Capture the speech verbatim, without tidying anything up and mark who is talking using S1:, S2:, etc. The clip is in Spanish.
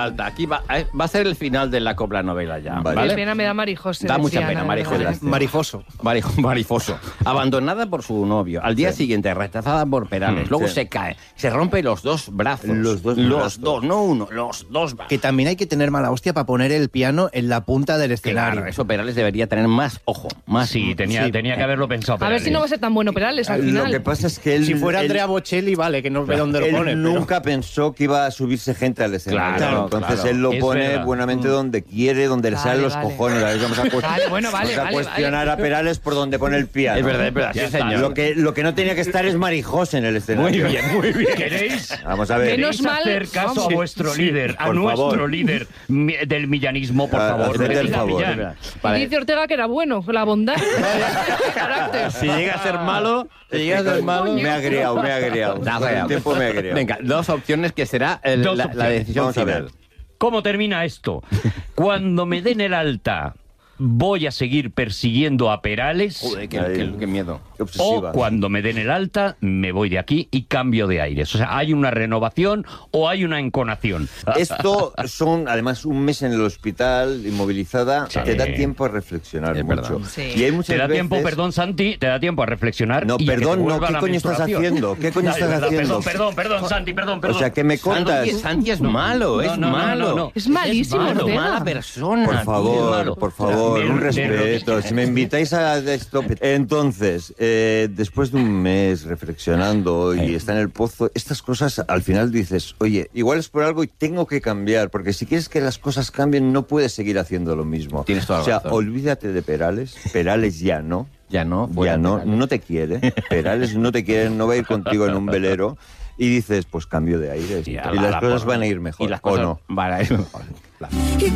S1: alta. Aquí va, eh, va a ser el final de la copla novela ya.
S2: Vale.
S1: ¿vale?
S3: Qué pena me da Marijose.
S1: Da mucha
S3: decía,
S1: pena,
S3: la
S1: Marijose.
S3: verdad.
S4: Marifoso.
S1: Marijo- Marifoso. Abandonada por su novio. Al día
S2: Sí.
S1: siguiente, rechazada por Perales.
S2: Mm,
S1: Luego
S2: sí.
S1: se cae. Se rompe los dos brazos.
S2: Los dos
S1: Los
S2: brazos.
S1: dos, no uno, los dos brazos.
S4: Que también hay que tener mala hostia para poner el piano en la punta del escenario.
S1: Claro, eso Perales debería tener más ojo. Más
S5: Sí, tenía,
S4: Sí.
S5: tenía que haberlo pensado.
S3: A ver si no va a ser tan bueno Perales al final.
S2: Lo que pasa es que él...
S4: Si fuera
S2: él-
S4: Andrea Bocelli, vale, que no ve dónde lo
S2: él
S4: pone. pero-
S2: nunca pensó que iba a subirse gente al escenario.
S1: Claro,
S2: Entonces
S1: claro.
S2: él lo
S5: Es
S2: pone
S5: verdad.
S2: buenamente donde quiere, donde le
S3: Vale,
S2: salen los
S3: vale.
S2: cojones. A ver, vamos a, cuest-
S3: Vale, bueno, vale,
S2: vamos a
S3: vale,
S2: cuestionar a Perales por donde pone el piano.
S1: Es verdad, es verdad,
S5: Ya
S1: sí,
S5: está.
S1: señor.
S2: Lo que, lo que no tenía que estar es Marijose en el
S1: Muy
S2: escenario.
S1: bien, muy bien.
S5: ¿Queréis?
S2: Vamos a ver.
S3: Menos
S5: ¿Queréis
S3: mal-
S5: hacer caso
S3: vamos.
S5: a vuestro líder, a
S2: por
S5: nuestro
S2: favor.
S5: líder mi- del millanismo, por
S2: Ah,
S5: favor?
S2: haced
S5: que
S2: el
S5: diga
S2: favor.
S5: Millán.
S3: Y dice Ortega que era bueno, la bondad. Carácter.
S1: Si llega a ser malo, si llega a ser malo...
S2: Me ha agriado, me ha agriado.
S1: Da,
S2: Con el
S1: da.
S2: tiempo me ha agriado.
S1: Venga, dos opciones que será el-
S5: Dos
S1: la, la
S5: opciones.
S1: decisión
S2: Vamos a
S1: final.
S2: ver.
S5: ¿Cómo termina esto? Cuando me den el alta, ¿voy a seguir persiguiendo a Perales?
S1: Joder, qué,
S2: Ahí.
S1: qué- qué miedo.
S2: Qué
S5: O
S2: obsesiva.
S5: cuando me den el alta, me voy de aquí y cambio de aires. O sea, ¿hay una renovación o hay una enconación?
S2: Esto son, además, un mes en el hospital, inmovilizada,
S5: Sí.
S2: te da tiempo a reflexionar
S1: Es
S2: mucho.
S1: verdad.
S3: Sí.
S2: Y hay muchas
S5: Te da
S2: veces...
S5: tiempo, perdón, Santi, te da tiempo a reflexionar.
S2: No,
S5: y a que te
S2: perdón, no,
S5: vuelva
S2: ¿qué
S5: la
S2: coño estás
S5: menstruación.
S2: haciendo? ¿Qué coño
S5: Ay,
S2: estás
S5: verdad,
S2: haciendo?
S5: Perdón, perdón, perdón, Santi, perdón, perdón.
S2: O sea, que me contas...
S1: Santi, Santi es malo, es
S5: No, no, no,
S1: malo.
S5: no, no.
S3: Es malísimo,
S5: Es malo,
S3: Ortega.
S1: Mala persona.
S2: Por
S1: tío.
S2: favor,
S5: malo.
S2: por favor,
S5: De-
S2: un
S5: de-
S2: respeto. Si me invitáis a esto... Entonces, eh, después de un mes reflexionando y está en el pozo, estas cosas al final dices, oye, igual es por algo y tengo que cambiar, porque si quieres que las cosas cambien no puedes seguir haciendo lo mismo.
S1: Tienes toda la
S2: O sea,
S1: razón.
S2: olvídate de Perales, Perales ya no.
S1: Ya no.
S2: Ya
S1: fuera
S2: no,
S1: Perales.
S2: no te quiere. Perales no te quiere, no va a ir contigo en un velero. Y dices, pues cambio de aires.
S1: Y
S2: Y,
S1: a la-
S2: las
S1: la
S2: cosas
S1: porra.
S2: van a ir mejor,
S1: Y las
S2: ¿o
S1: cosas
S2: no?
S1: van a ir mejor. Claro.